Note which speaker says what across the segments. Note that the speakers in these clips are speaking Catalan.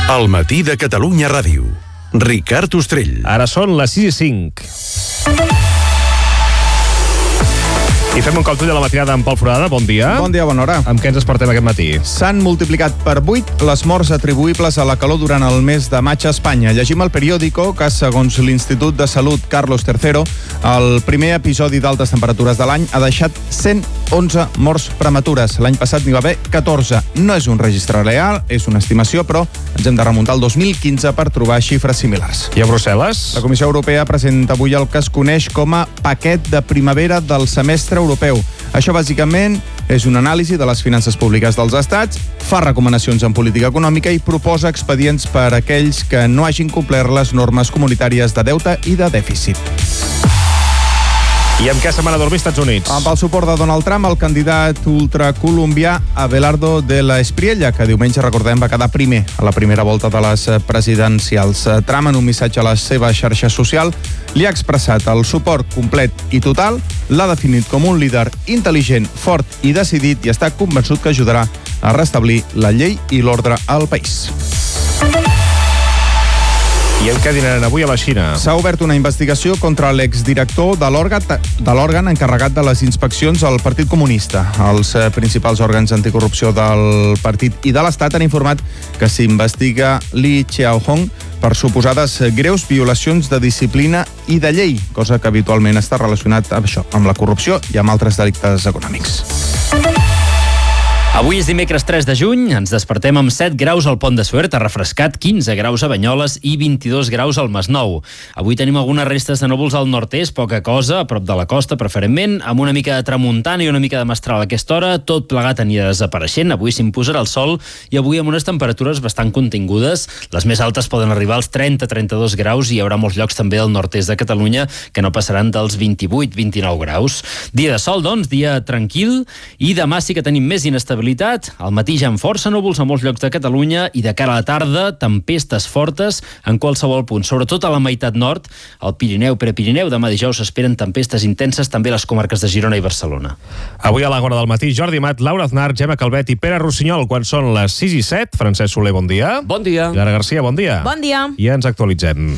Speaker 1: El matí de Catalunya Ràdio. Ricard Ostrell.
Speaker 2: Ara són les 6:05. I fem un cop d'ull a la matinada amb Pol Forada. Bon dia.
Speaker 3: Bon dia, bona hora.
Speaker 2: Amb què ens despertem aquest matí?
Speaker 3: S'han multiplicat per 8 les morts atribuïbles a la calor durant el mes de maig a Espanya. Llegim al periòdico que, segons l'Institut de Salut Carlos III, el primer episodi d'altes temperatures de l'any ha deixat 111 morts prematures. L'any passat n'hi va haver 14. No és un registre real, és una estimació, però ens hem de remuntar al 2015 per trobar xifres similars.
Speaker 2: I a Brussel·les?
Speaker 3: La Comissió Europea presenta avui el que es coneix com a paquet de primavera del semestre europeu. Això, bàsicament, és una anàlisi de les finances públiques dels estats, fa recomanacions en política econòmica i proposa expedients per a aquells que no hagin complert les normes comunitàries de deute i de dèficit.
Speaker 2: I amb què se m'ha de dormir als Estats Units?
Speaker 3: Amb el suport de Donald Trump, el candidat ultracolombià Abelardo de la Espriella, que diumenge, recordem, va quedar primer a la primera volta de les presidencials. Trump, en un missatge a la seva xarxa social, li ha expressat el suport complet i total, l'ha definit com un líder intel·ligent, fort i decidit i està convençut que ajudarà a restablir la llei i l'ordre al país.
Speaker 2: I en què dinaran avui a la Xina?
Speaker 3: S'ha obert una investigació contra l'exdirector de l'òrgan encarregat de les inspeccions al Partit Comunista. Els principals òrgans anticorrupció del partit i de l'Estat han informat que s'investiga Li Xiaohong per suposades greus violacions de disciplina i de llei, cosa que habitualment està relacionat amb això, amb la corrupció i amb altres delictes econòmics.
Speaker 4: Avui és dimecres 3 de juny, ens despertem amb 7 graus al Pont de Suert, ha refrescat 15 graus a Banyoles i 22 graus al Masnou. Avui tenim algunes restes de núvols al nord-est, poca cosa, a prop de la costa preferentment, amb una mica de tramuntana i una mica de mestral a aquesta hora, tot plegat anirà desapareixent. Avui s'imposarà el sol i avui amb unes temperatures bastant contingudes. Les més altes poden arribar als 30-32 graus i hi haurà molts llocs també al nord-est de Catalunya que no passaran dels 28-29 graus. Dia de sol, doncs, dia tranquil, i demà sí que tenim més inestabilitat. Al matí ja amb força núvols a molts llocs de Catalunya i de cara a la tarda tempestes fortes en qualsevol punt, sobretot a la meitat nord, al Pirineu, Prepirineu. Demà dijous s'esperen tempestes intenses també a les comarques de Girona i Barcelona.
Speaker 2: Avui a l'Àgora del matí, Jordi Amat, Laura Aznar, Gemma Calvet i Pere Rossinyol, quan són les 6:07. Francesc Soler, bon dia.
Speaker 5: Bon dia.
Speaker 2: Clara Garcia, bon dia.
Speaker 6: Bon dia.
Speaker 2: I ens actualitzem.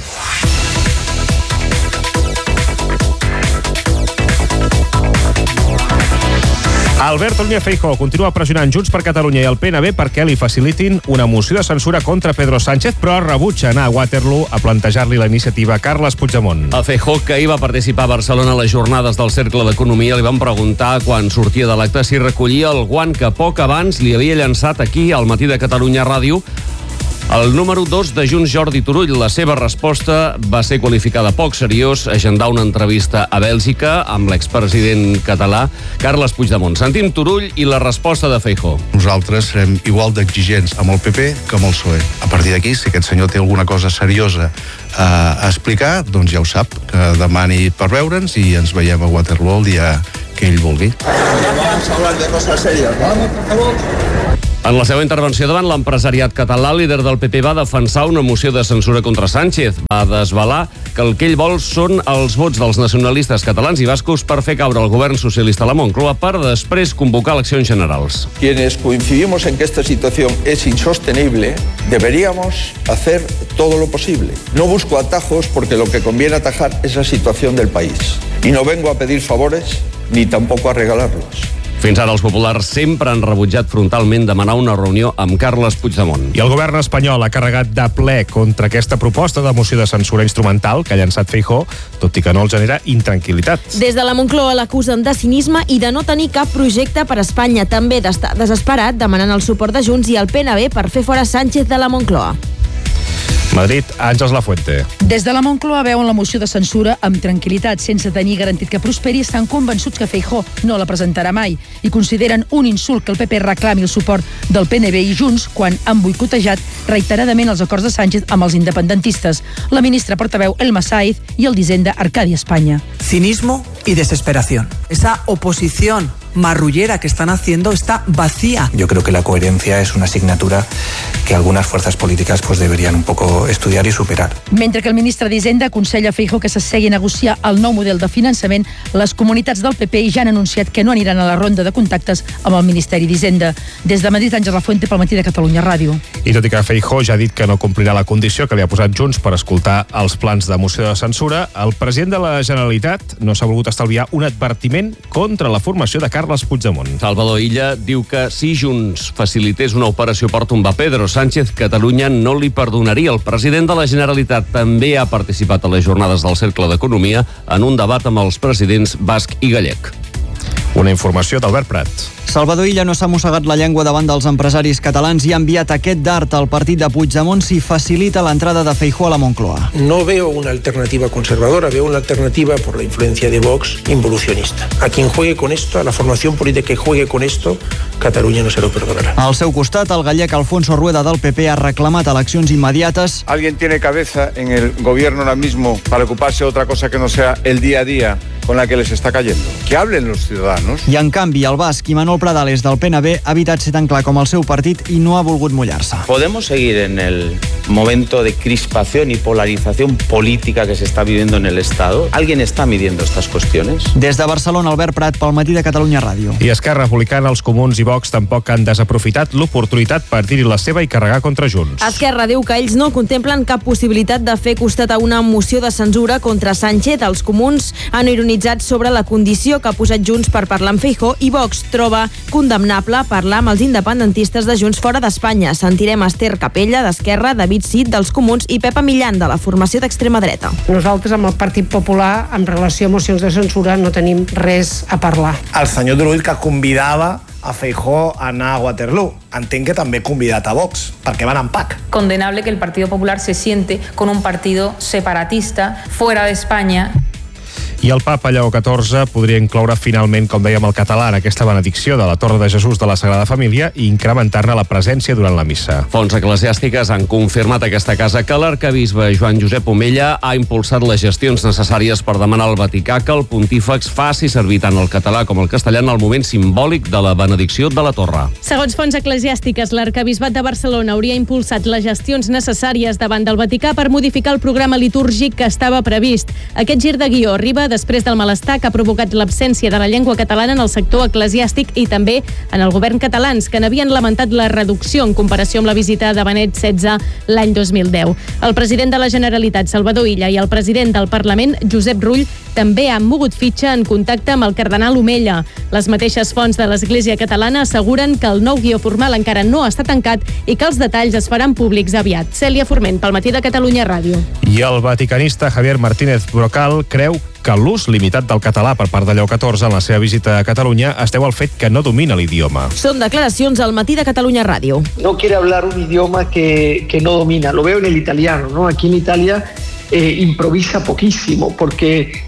Speaker 2: Alberto Núñez Feijóo continua pressionant Junts per Catalunya i el PNB perquè li facilitin una moció de censura contra Pedro Sánchez, però rebutja anar a Waterloo a plantejar-li la iniciativa a Carles Puigdemont.
Speaker 5: A Feijóo, que ahir va participar a Barcelona a les jornades del Cercle d'Economia, li van preguntar quan sortia de l'acte si recollia el guant que poc abans li havia llançat aquí al Matí de Catalunya Ràdio el número 2 de Junts, Jordi Turull. La seva resposta va ser qualificada poc seriós, agendar una entrevista a Bèlgica amb l'expresident català Carles Puigdemont. Sentim Turull i la resposta de Feijóo.
Speaker 7: Nosaltres serem igual d'exigents amb el PP que amb el PSOE. A partir d'aquí, si aquest senyor té alguna cosa seriosa a explicar, doncs ja ho sap, que demani per veure'ns i ens veiem a Waterloo el dia que ell vulgui.
Speaker 8: Vamos a hablar de cosas serias, ¿vale? Por favor.
Speaker 5: En la seva intervenció davant l'empresariat català, el líder del PP va defensar una moció de censura contra Sánchez. Va desvelar que el que ell vol són els vots dels nacionalistes catalans i bascos per fer caure el govern socialista a la Moncloa per després convocar eleccions generals.
Speaker 8: Quienes coincidimos en que esta situación es insostenible, deberíamos hacer todo lo posible. No busco atajos porque lo que conviene atajar es la situación del país. Y no vengo a pedir favores ni tampoco a regalarlos.
Speaker 5: Fins ara els populars sempre han rebutjat frontalment demanar una reunió amb Carles Puigdemont.
Speaker 2: I el govern espanyol ha carregat de ple contra aquesta proposta de moció de censura instrumental que ha llançat Feijóo, tot i que no els genera intranquil·litat.
Speaker 6: Des de la Moncloa l'acusen de cinisme i de no tenir cap projecte per a Espanya. També d'estar desesperat demanant el suport de Junts i el PNB per fer fora Sánchez de la Moncloa.
Speaker 2: Madrid, Àngels Lafuente.
Speaker 9: Des de la Moncloa veuen la moció de censura amb tranquil·litat, sense tenir garantit que prosperi, estan convençuts que Feijóo no la presentarà mai i consideren un insult que el PP reclami el suport del PNB i Junts quan han boicotejat reiteradament els acords de Sánchez amb els independentistes, la ministra portaveu Elma Sáiz i el d'Hisenda Arcadi Espanya.
Speaker 10: Cinismo y desesperación. Esa oposición marrullera que están haciendo está vacía.
Speaker 11: Yo creo que la coherencia es una asignatura que algunas fuerzas políticas pues deberían un poco estudiar y superar.
Speaker 9: Mentre que el ministre d'Hisenda aconsella a Feijóo que s'assegui a negociar el nou model de finançament, les comunitats del PP ja han anunciat que no aniran a la ronda de contactes amb el Ministeri d'Hisenda. Des de Madrid, Àngels Lafuente, pel Matí de Catalunya Ràdio.
Speaker 2: I tot i que Feijóo ja ha dit que no complirà la condició que li ha posat Junts per escoltar els plans de moció de censura, el president de la Generalitat no s'ha volgut estalviar un advertiment contra la formació de Carles Puigdemont.
Speaker 5: Salvador Illa diu que si Junts facilités una operació per tombar Pedro Sánchez, Catalunya no li perdonaria. El president de la Generalitat també ha participat a les jornades del Cercle d'Economia en un debat amb els presidents basc i gallec.
Speaker 2: Una informació d'Albert Prat.
Speaker 12: Salvador Illa no s'ha mossegat la llengua davant dels empresaris catalans i ha enviat aquest dart al partit de Puigdemont si facilita l'entrada de Feijóo a la Moncloa.
Speaker 13: No veo una alternativa conservadora, veo una alternativa por la influencia de Vox involucionista. A quien juegue con esto, a la formación política que juegue con esto, Catalunya no se lo perdonará.
Speaker 12: Al seu costat, el gallec Alfonso Rueda del PP ha reclamat eleccions immediates.
Speaker 14: ¿Alguien tiene cabeza en el gobierno ahora mismo para ocuparse de otra cosa que no sea el día a día con la que les está cayendo? Que hablen los ciudadanos.
Speaker 12: I en canvi, el basc Imanol Pradales del PNB ha evitat ser tan clar com el seu partit i no ha volgut mullar-se.
Speaker 15: ¿Podemos seguir en el momento de crispación y polarización política que se está viviendo en el Estado? ¿Alguien está midiendo estas cuestiones?
Speaker 12: Des de Barcelona, Albert Prat, pel Matí de Catalunya Ràdio.
Speaker 2: I Esquerra Republicana, els Comuns i Vox tampoc han desaprofitat l'oportunitat per dir-hi la seva i carregar contra Junts.
Speaker 6: Esquerra diu que ells no contemplen cap possibilitat de fer costat a una moció de censura contra Sánchez. Els Comuns han ironitzat sobre la condició que ha posat Junts per parlar amb Feijóo i Vox troba condemnable parlar amb els independentistes de Junts fora d'Espanya. Sentirem Esther Capella, d'Esquerra, David Cid, dels Comuns i Pepa Millan, de la formació d'extrema dreta.
Speaker 16: Nosaltres, amb el Partit Popular, en relació a mocions de censura, no tenim res a parlar.
Speaker 17: El senyor Turull, que convidava a Feijóo a anar a Waterloo. Entenc que també ha convidat a Vox, perquè van en pack.
Speaker 18: Condenable que el Partido Popular se siente con un partido separatista fuera de España.
Speaker 2: I el papa Lleó XIV podria incloure finalment, com dèiem, el català en aquesta benedicció de la Torre de Jesús de la Sagrada Família i incrementar-ne la presència durant la missa.
Speaker 5: Fonts eclesiàstiques han confirmat a aquesta casa que l'arcabisbe Joan Josep Omella ha impulsat les gestions necessàries per demanar al Vaticà que el pontífex faci servir tant el català com el castellà en el moment simbòlic de la benedicció de la Torre.
Speaker 19: Segons fonts eclesiàstiques, l'arcabisbat de Barcelona hauria impulsat les gestions necessàries davant del Vaticà per modificar el programa litúrgic que estava previst. Aquest gir de guió arriba després del malestar que ha provocat l'absència de la llengua catalana en el sector eclesiàstic i també en el govern catalans, que n'havien lamentat la reducció en comparació amb la visita de Benet XVI l'any 2010. El president de la Generalitat, Salvador Illa, i el president del Parlament, Josep Rull, també han mogut fitxa en contacte amb el cardenal Omella. Les mateixes fonts de l'Església catalana asseguren que el nou guió formal encara no està tancat i que els detalls es faran públics aviat. Cèlia Forment, pel Matí de Catalunya Ràdio.
Speaker 2: I el vaticanista Javier Martínez Brocal creu que l'ús limitat del català per part de Lleó XIV en la seva visita a Catalunya es deu al fet que no domina l'idioma.
Speaker 6: Són declaracions al Matí de Catalunya Ràdio.
Speaker 20: No quiere hablar un idioma que no domina. Lo veo en el italiano, ¿no? Aquí en Italia improvisa poquísimo porque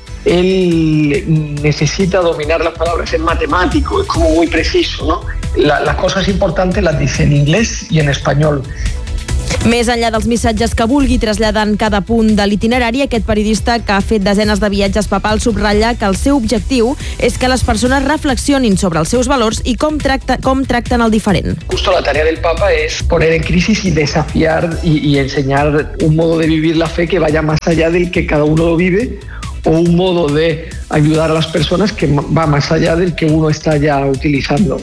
Speaker 20: él necesita dominar las palabras, es matemático, es como muy preciso, ¿no? Las cosas importantes las dice en inglés y en español.
Speaker 6: Més enllà dels missatges que vulgui traslladar en cada punt de l'itinerari, aquest periodista que ha fet desenes de viatges papals subratlla que el seu objectiu és que les persones reflexionin sobre els seus valors i com tracten el diferent.
Speaker 20: Justo la tarea del Papa es poner en crisis y desafiar y enseñar un modo de vivir la fe que vaya más allá del que cada uno lo vive, o un modo de ayudar a las personas que va más allá del que uno está ya utilizando.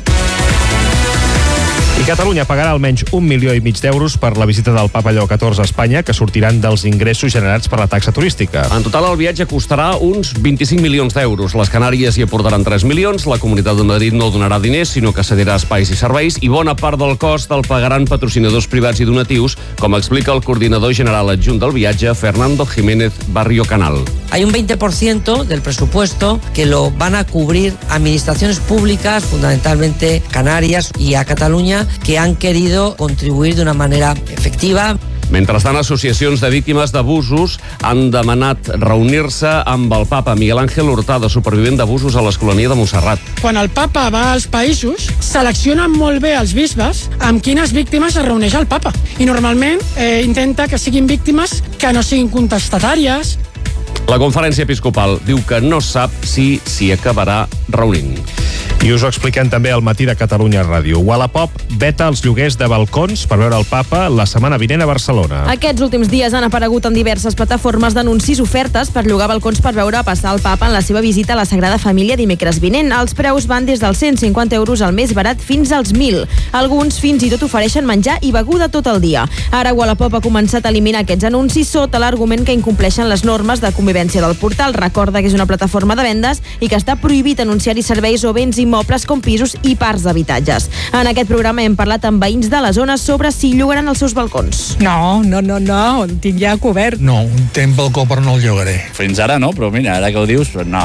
Speaker 2: I Catalunya pagarà almenys 1,5 milions d'euros per la visita del papa Lleó XIV a Espanya, que sortiran dels ingressos generats per la taxa turística.
Speaker 5: En total, el viatge costarà uns 25 milions d'euros. Les Canàries hi aportaran 3 milions, la Comunitat de Madrid no donarà diners, sinó que cedirà espais i serveis, i bona part del cost el pagaran patrocinadors privats i donatius, com explica el coordinador general adjunt del viatge, Fernando Jiménez Barrio Canal.
Speaker 21: Hay un 20% del presupuesto que lo van a cubrir administraciones públicas, fundamentalmente Canarias y a Cataluña, que han querido contribuir de una manera efectiva.
Speaker 5: Mentrestant, associacions de víctimes d'abusos han demanat reunir-se amb el papa Miguel Ángel Hurtado, supervivent d'abusos a l'Escolania de Montserrat.
Speaker 22: Quan el papa va als països, seleccionen molt bé els bisbes amb quines víctimes es reuneix el papa. I normalment intenta que siguin víctimes que no siguin contestatàries.
Speaker 5: La Conferència Episcopal diu que no sap si s'hi acabarà reunint.
Speaker 2: I us ho expliquem també al Matí de Catalunya Ràdio. Wallapop veta els lloguers de balcons per veure el Papa la setmana vinent a Barcelona.
Speaker 6: Aquests últims dies han aparegut en diverses plataformes d'anuncis ofertes per llogar balcons per veure passar el Papa en la seva visita a la Sagrada Família dimecres vinent. Els preus van des dels 150 euros al més barat fins als 1.000. Alguns fins i tot ofereixen menjar i beguda tot el dia. Ara Wallapop ha començat a eliminar aquests anuncis sota l'argument que incompleixen les normes de convivència del portal. Recorda que és una plataforma de vendes i que està prohibit anunciar-hi serveis o béns immobles com pisos i parcs d'habitatges. En aquest programa hem parlat amb veïns de la zona sobre si llogaran els seus balcons.
Speaker 1: No, en tinc ja cobert.
Speaker 3: No, tenc balcó però no el llogaré.
Speaker 23: Fins ara no, però mira, ara que ho dius, no.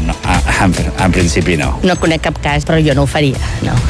Speaker 23: En principi no.
Speaker 1: No conec cap cas, però jo no ho faria, no.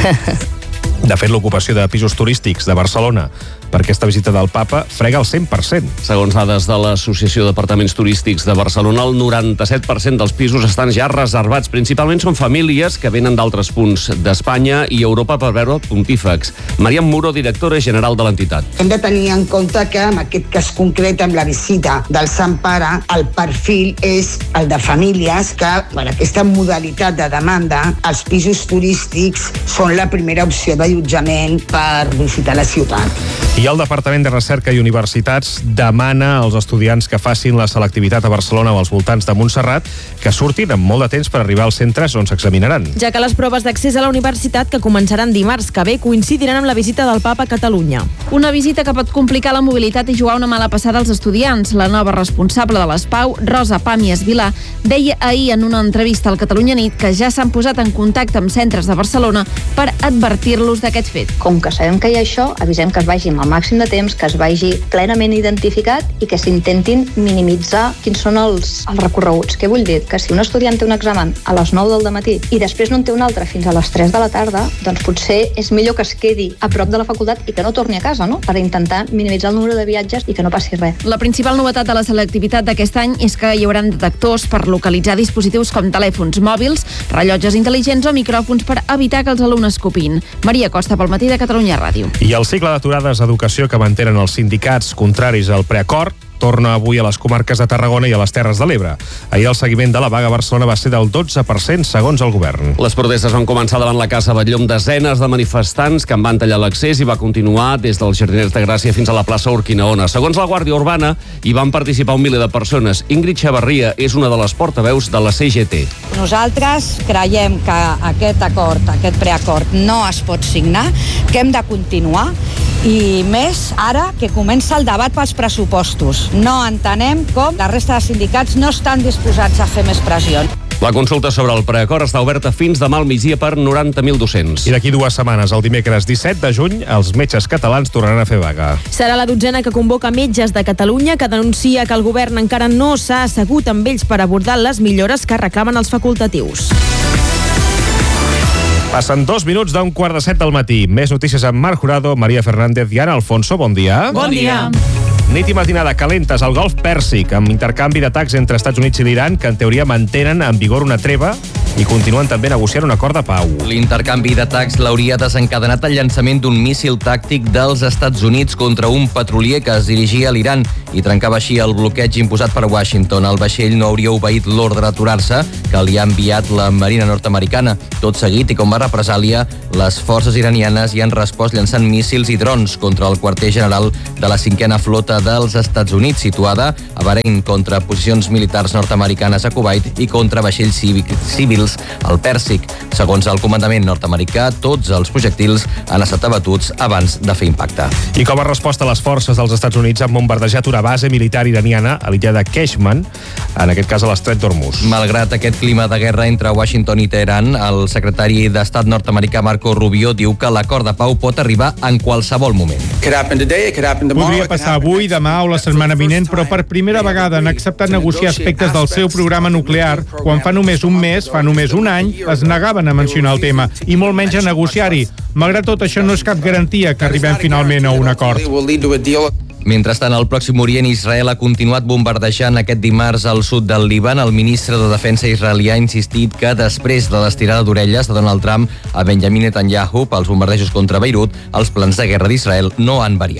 Speaker 2: De fet, l'ocupació de pisos turístics de Barcelona per aquesta visita del Papa frega el 100%.
Speaker 5: Segons dades de l'Associació d'Apartaments Turístics de Barcelona, el 97% dels pisos estan ja reservats. Principalment són famílies que venen d'altres punts d'Espanya i Europa per veure pontífex. Mariam Muro, directora general de l'entitat.
Speaker 24: Hem de tenir en compte que en aquest cas concret, amb la visita del Sant Pare, el perfil és el de famílies que, per aquesta modalitat de demanda, els pisos turístics són la primera opció d'allotjament per visitar la ciutat.
Speaker 2: I el Departament de Recerca i Universitats demana als estudiants que facin la selectivitat a Barcelona o als voltants de Montserrat que surtin amb molt de temps per arribar als centres on s'examinaran.
Speaker 6: Ja que les proves d'accés a la universitat, que començaran dimarts que ve, coincidiran amb la visita del Papa a Catalunya.
Speaker 25: Una visita que pot complicar la mobilitat i jugar una mala passada als estudiants. La nova responsable de l'ESPAU, Rosa Pàmies Vilà, deia ahir en una entrevista al Catalunya Nit que ja s'han posat en contacte amb centres de Barcelona per advertir-los d'aquest fet.
Speaker 26: Com que sabem que hi ha això, avisem que es vagi amb el màxim de temps, que es vagi plenament identificat i que s'intentin minimitzar quins són els recorreguts. Què vull dir? Que si un estudiant té un examen a les 9 del dematí i després no en té un altre fins a les 3 de la tarda, doncs potser és millor que es quedi a prop de la facultat i que no torni a casa, no? Per intentar minimitzar el número de viatges i que no passi res.
Speaker 25: La principal novetat de la selectivitat d'aquest any és que hi haurà detectors per localitzar dispositius com telèfons mòbils, rellotges intel·ligents o micròfons per evitar que els alumnes copin. Maria Costa, pel Matí de Catalunya Ràdio.
Speaker 2: I el cicle d'aturades d'educació que mantenen els sindicats contraris al preacord torna avui a les comarques de Tarragona i a les Terres de l'Ebre. Ahir el seguiment de la vaga a Barcelona va ser del 12% segons el govern.
Speaker 5: Les protestes van començar davant la Casa Batlló amb desenes de manifestants que en van tallar l'accés i va continuar des dels Jardiners de Gràcia fins a la plaça Urquinaona. Segons la Guàrdia Urbana, hi van participar 1 miler de persones. Ingrid Xavarria és una de les portaveus de la CGT.
Speaker 27: Nosaltres creiem que aquest acord, aquest preacord, no es pot signar, que hem de continuar i més ara que comença el debat pels pressupostos. No entenem com la resta de sindicats no estan disposats a fer més pressió.
Speaker 5: La consulta sobre el preacord està oberta fins demà al migdia per 90.000 docents.
Speaker 2: I d'aquí 2 setmanes, el dimecres 17 de juny, els metges catalans tornaran a fer vaga.
Speaker 6: Serà la 12a que convoca Metges de Catalunya, que denuncia que el govern encara no s'ha assegut amb ells per abordar les millores que reclamen els facultatius.
Speaker 2: Passen 2 minuts d'un 6:45 del matí. Més notícies amb Marc Jurado, Maria Fernández i Ana Alfonso. Bon dia.
Speaker 1: Bon dia.
Speaker 2: Nit i matinada calentes al Golf Pèrsic, amb intercanvi d'atacs entre Estats Units i l'Iran, que en teoria mantenen en vigor una treva i continuen també negociant un acord de pau.
Speaker 28: L'intercanvi d'atacs l'hauria desencadenat el llançament d'un míssil tàctic dels Estats Units contra un petrolier que es dirigia a l'Iran i trencava així el bloqueig imposat per Washington. El vaixell no hauria obeït l'ordre d'aturar-se que li ha enviat la Marina nord-americana. Tot seguit, i com a represàlia, les forces iranianes hi han respost llançant míssils i drons contra el quarter general de la 5a flota dels Estats Units, situada a Bahrein, contra posicions militars nord-americanes a Kuwait i contra vaixells civils al Pèrsic. Segons el comandament nord-americà, tots els projectils han estat abatuts abans de fer impacte.
Speaker 2: I com a resposta, les forces dels Estats Units han bombardejat una base militar iraniana a l'illa de Keshman, en aquest cas a l'estret d'Hormuz.
Speaker 28: Malgrat aquest clima de guerra entre Washington i Teheran, el secretari d'Estat nord-americà Marco Rubio diu que l'acord de pau pot arribar en qualsevol moment.
Speaker 29: Podria passar avui, demà o la setmana vinent, però per primera vegada han acceptat negociar aspectes del seu programa nuclear, quan fa només un mes, fa només un any, es negaven a mencionar el tema, i molt menys a negociar-hi. Malgrat tot, això no és cap garantia que arribem finalment a un acord.
Speaker 28: Mentrestant, al Pròxim Orient, Israel ha continuat bombardejant aquest dimarts al sud del Líban. El ministre de Defensa israelià ha insistit que després de l'estirada d'orelles de Donald Trump a Benjamin Netanyahu pels bombardejos contra Beirut, els plans de guerra d'Israel no han variat.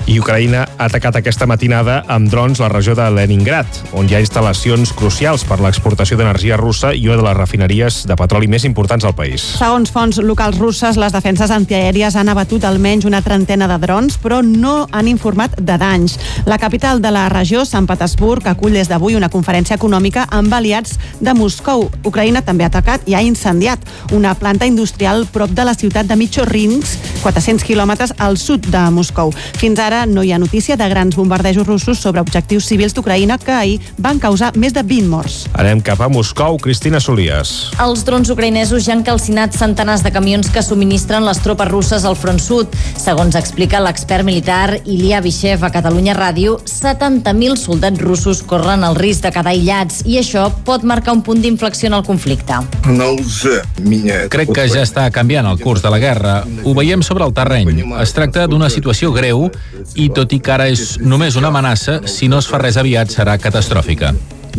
Speaker 2: I Ucraïna ha atacat aquesta matinada amb drons la regió de Leningrad, on hi ha instal·lacions crucials per l'exportació d'energia russa i una de les refineries de petroli més importants del país.
Speaker 4: Segons fonts locals russes, les defenses antiaèries han abatut almenys una trentena de drons, però no han informat de danys. La capital de la regió, Sant Petersburg, acull des d'avui una conferència econòmica amb aliats de Moscou. Ucraïna també ha atacat i ha incendiat una planta industrial prop de la ciutat de Michorinsk, 400 quilòmetres al sud de Moscou. Fins ara no hi ha notícia de grans bombardejos russos sobre objectius civils d'Ucraïna que ahir van causar més de 20 morts.
Speaker 2: Anem cap a Moscou, Cristina Solies.
Speaker 7: Els drons ucraïnesos ja han calcinat centenars de camions que subministren les tropes russes al front sud. Segons explica l'expert militar Ilya Vishev a Catalunya Ràdio, 70.000 soldats russos corren el risc de quedar aïllats i això pot marcar un punt d'inflexió en el conflicte.
Speaker 8: Crec que ja està canviant el curs de la guerra. Ho veiem sobre el terreny. Es tracta d'una situació greu i tot i que ara és només una amenaça, si no es fa res aviat serà catastròfica.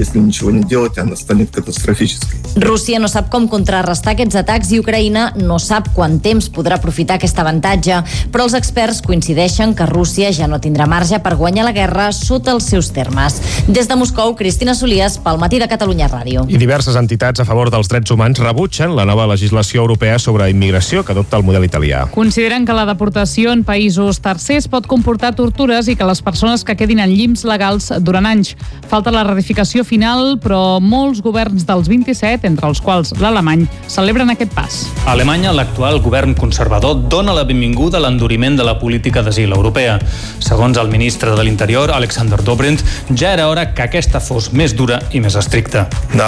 Speaker 7: Rússia no sap com contrarrestar aquests atacs i Ucraïna no sap quant temps podrà aprofitar aquest avantatge, però els experts coincideixen que Rússia ja no tindrà marge per guanyar la guerra sota els seus termes. Des de Moscou, Cristina Solies, pel Matí de Catalunya Ràdio.
Speaker 2: I diverses entitats a favor dels drets humans rebutgen la nova legislació europea sobre immigració que adopta el model italià.
Speaker 9: Consideren que la deportació en països tercers pot comportar tortures i que les persones que quedin en llimbs legals durant anys. Falta la ratificació final, però molts governs dels 27, entre els quals l'alemany, celebren aquest pas.
Speaker 10: A Alemanya, l'actual govern conservador dona la benvinguda a l'enduriment de la política d'asil europea. Segons el ministre de l'Interior, Alexander Dobrindt, ja era hora que aquesta fos més dura i més estricta.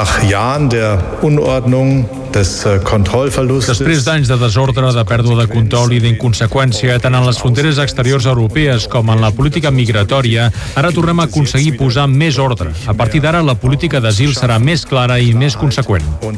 Speaker 29: Després d'anys de desordre, de pèrdua de control i d'inconseqüència, tant en les fronteres exteriors europees com en la política migratòria, ara tornem a aconseguir posar més ordre. A partir d'ara, la política d'asil serà més clara i més conseqüent.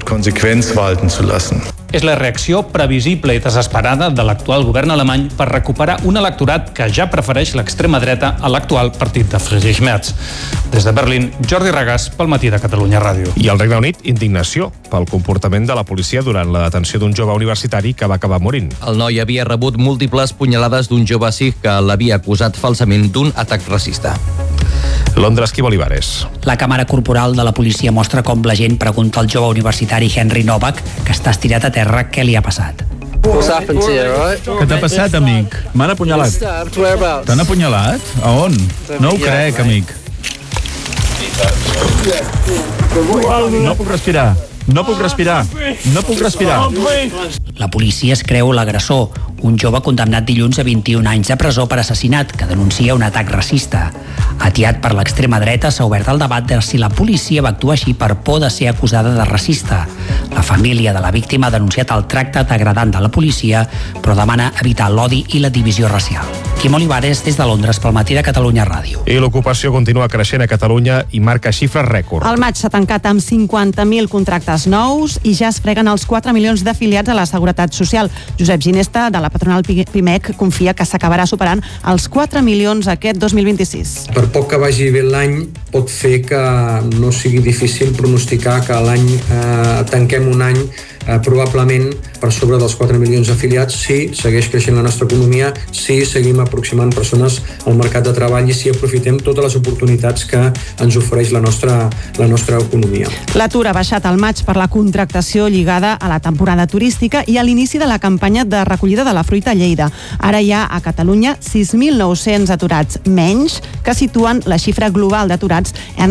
Speaker 10: És la reacció previsible i desesperada de l'actual govern alemany per recuperar un electorat que ja prefereix l'extrema dreta a l'actual partit de Friedrich Merz. Des de Berlín, Jordi Regàs, pel Matí de Catalunya Ràdio.
Speaker 2: I al Regne Unit, indignació pel comportament de la policia durant la detenció d'un jove universitari que va acabar morint.
Speaker 28: El noi havia rebut múltiples punyalades d'un jove sikh que l'havia acusat falsament d'un atac racista.
Speaker 2: Londres, Quim Olivares.
Speaker 11: La càmera corporal de la policia mostra com la gent pregunta al jove universitari Henry Novak, que està estirat a terra, què li ha passat.
Speaker 29: Què t'ha passat, amic? M'han apunyalat. T'han apunyalat? A on? No ho crec, amic. No puc respirar. No puc respirar. No puc respirar.
Speaker 11: La policia es creu l'agressor, un jove condemnat dilluns a 21 anys de presó per assassinat, que denuncia un atac racista. Atiat per l'extrema dreta, s'ha obert el debat de si la policia va actuar així per por de ser acusada de racista. La família de la víctima ha denunciat el tracte degradant de la policia, però demana evitar l'odi i la divisió racial. Quim Olivares, des de Londres, pel Matí de Catalunya Ràdio.
Speaker 2: I l'ocupació continua creixent a Catalunya i marca xifres rècord.
Speaker 4: El maig s'ha tancat amb 50.000 contractes nous i ja es freguen els 4 milions d'afiliats a la Seguretat Social. Josep Ginesta, de la patronal PIMEC, confia que s'acabarà superant els 4 milions aquest 2026.
Speaker 13: Per poc que vagi bé l'any, pot fer que no sigui difícil pronosticar que l'any tanquem un any probablement per sobre dels 4 milions d'afiliats si segueix creixent la nostra economia, si seguim aproximant persones al mercat de treball i si aprofitem totes les oportunitats que ens ofereix la nostra economia.
Speaker 4: L'atur ha baixat al maig per la contractació lligada a la temporada turística i a l'inici de la campanya de recollida de la fruita a Lleida. Ara hi ha a Catalunya 6.900 aturats menys, que situen la xifra global d'aturats en